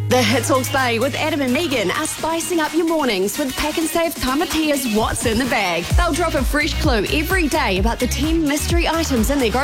The Hits Hawke's Bay with Adam and Megan are spicing up your mornings with Pack and Save Tamatia's What's in the Bag. They'll drop a fresh clue every day about the 10 mystery items in their grocery